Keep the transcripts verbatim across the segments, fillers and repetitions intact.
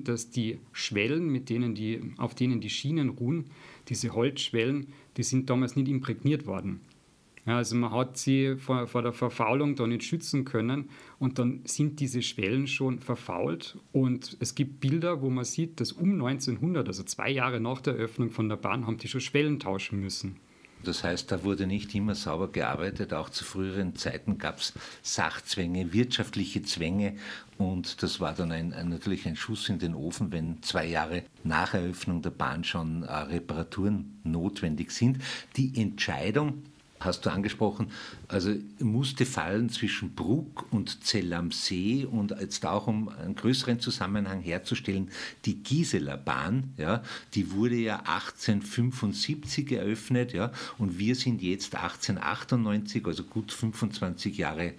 dass die Schwellen, mit denen die, auf denen die Schienen ruhen, diese Holzschwellen, die sind damals nicht imprägniert worden. Ja, also man hat sie vor, vor der Verfaulung da nicht schützen können und dann sind diese Schwellen schon verfault. Und es gibt Bilder, wo man sieht, dass um neunzehnhundert, also zwei Jahre nach der Eröffnung von der Bahn, haben die schon Schwellen tauschen müssen. Das heißt, da wurde nicht immer sauber gearbeitet. Auch zu früheren Zeiten gab es Sachzwänge, wirtschaftliche Zwänge. Und das war dann ein, ein, natürlich ein Schuss in den Ofen, wenn zwei Jahre nach Eröffnung der Bahn schon äh, Reparaturen notwendig sind. Die Entscheidung, hast du angesprochen, also musste fallen zwischen Bruck und Zell am See und jetzt auch, um einen größeren Zusammenhang herzustellen, die Giseler Bahn, ja, die wurde ja achtzehnhundertfünfundsiebzig eröffnet, ja, und wir sind jetzt achtzehnhundertachtundneunzig, also gut fünfundzwanzig Jahre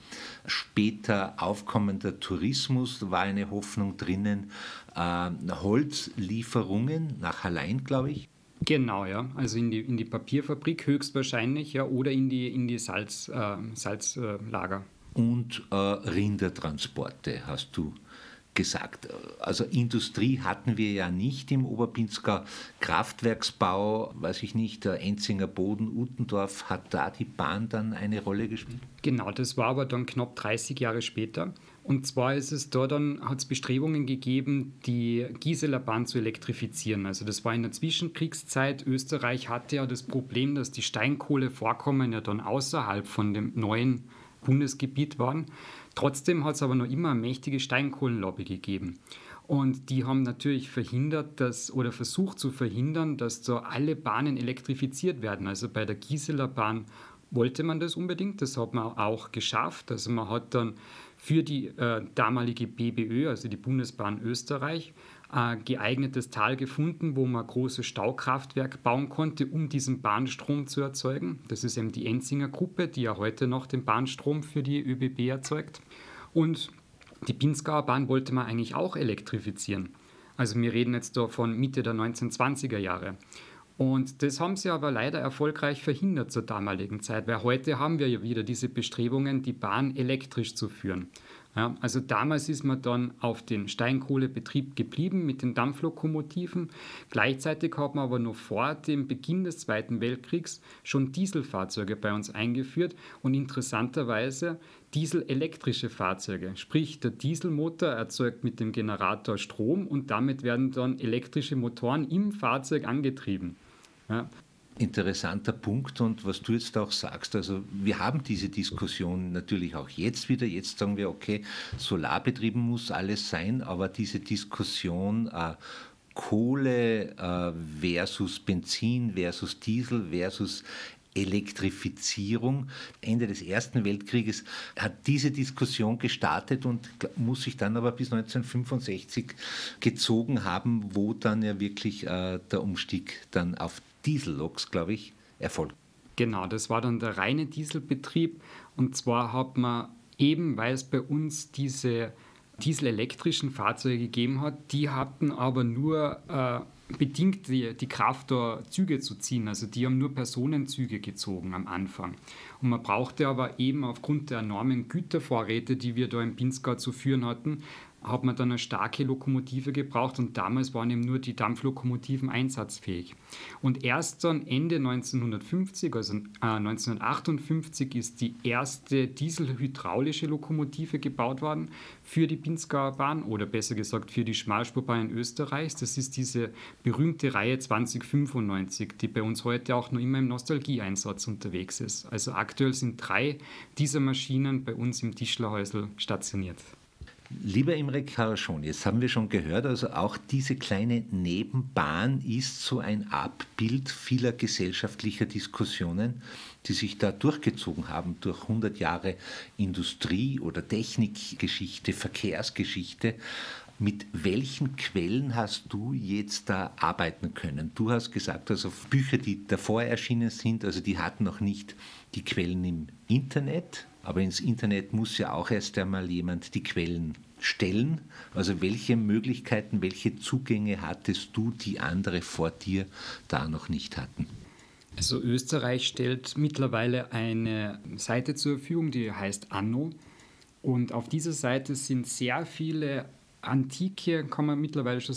später, aufkommender Tourismus, da war eine Hoffnung drinnen, äh, Holzlieferungen nach Hallein, glaube ich. Genau, ja. Also in die, in die Papierfabrik höchstwahrscheinlich, ja, oder in die, in die Salz, äh, Salzlager. Und äh, Rindertransporte, hast du gesagt. Also Industrie hatten wir ja nicht im Oberpinzgau. Kraftwerksbau, weiß ich nicht, der Enzinger Boden, Uttendorf, hat da die Bahn dann eine Rolle gespielt? Genau, das war aber dann knapp dreißig Jahre später. Und zwar ist es da dann, hat es Bestrebungen gegeben, die Giseler Bahn zu elektrifizieren. Also das war in der Zwischenkriegszeit. Österreich hatte ja das Problem, dass die Steinkohlevorkommen ja dann außerhalb von dem neuen Bundesgebiet waren. Trotzdem hat es aber noch immer eine mächtige Steinkohlenlobby gegeben. Und die haben natürlich verhindert, dass, oder versucht zu verhindern, dass da alle Bahnen elektrifiziert werden. Also bei der Giseler Bahn wollte man das unbedingt, das hat man auch geschafft. Also man hat dann für die äh, damalige B B Ö, also die Bundesbahn Österreich, ein geeignetes Tal gefunden, wo man ein großes Staukraftwerk bauen konnte, um diesen Bahnstrom zu erzeugen. Das ist eben die Enzinger Gruppe, die ja heute noch den Bahnstrom für die ÖBB erzeugt. Und die Pinzgauer Bahn wollte man eigentlich auch elektrifizieren. Also wir reden jetzt da von Mitte der neunzehnhundertzwanziger Jahre. Und das haben sie aber leider erfolgreich verhindert zur damaligen Zeit, weil heute haben wir ja wieder diese Bestrebungen, die Bahn elektrisch zu führen. Ja, also damals ist man dann auf den Steinkohlebetrieb geblieben mit den Dampflokomotiven. Gleichzeitig hat man aber noch vor dem Beginn des Zweiten Weltkriegs schon Dieselfahrzeuge bei uns eingeführt und interessanterweise dieselelektrische Fahrzeuge. Sprich, der Dieselmotor erzeugt mit dem Generator Strom und damit werden dann elektrische Motoren im Fahrzeug angetrieben. Ja. Interessanter Punkt und was du jetzt auch sagst, also wir haben diese Diskussion natürlich auch jetzt wieder, jetzt sagen wir, okay, solarbetrieben muss alles sein, aber diese Diskussion äh, Kohle äh, versus Benzin versus Diesel versus Elektrifizierung. Ende des Ersten Weltkrieges hat diese Diskussion gestartet und muss sich dann aber bis neunzehnhundertfünfundsechzig gezogen haben, wo dann ja wirklich äh, der Umstieg dann auf Dieselloks, glaube ich, erfolgt. Genau, das war dann der reine Dieselbetrieb und zwar hat man eben, weil es bei uns diese dieselelektrischen Fahrzeuge gegeben hat, die hatten aber nur äh, bedingt die, die Kraft, da Züge zu ziehen. Also die haben nur Personenzüge gezogen am Anfang. Und man brauchte aber eben aufgrund der enormen Gütervorräte, die wir da im Pinzgau zu führen hatten, hat man dann eine starke Lokomotive gebraucht und damals waren eben nur die Dampflokomotiven einsatzfähig. Und erst dann Ende neunzehnhundertfünfzig, also äh, neunzehnhundertachtundfünfzig, ist die erste dieselhydraulische Lokomotive gebaut worden für die Pinzgauer Bahn oder besser gesagt für die Schmalspurbahnen Österreichs. Das ist diese berühmte Reihe zwanzig fünfundneunzig, die bei uns heute auch noch immer im Nostalgieeinsatz unterwegs ist. Also aktuell sind drei dieser Maschinen bei uns im Tischlerhäusl stationiert. Lieber Imre Karaschon, jetzt haben wir schon gehört, also auch diese kleine Nebenbahn ist so ein Abbild vieler gesellschaftlicher Diskussionen, die sich da durchgezogen haben durch hundert Jahre Industrie- oder Technikgeschichte, Verkehrsgeschichte. Mit welchen Quellen hast du jetzt da arbeiten können? Du hast gesagt, also Bücher, die davor erschienen sind, also die hatten noch nicht die Quellen im Internet, aber ins Internet muss ja auch erst einmal jemand die Quellen stellen. Also welche Möglichkeiten, welche Zugänge hattest du, die andere vor dir da noch nicht hatten? Also Österreich stellt mittlerweile eine Seite zur Verfügung, die heißt Anno. Und auf dieser Seite sind sehr viele antike, kann man mittlerweile schon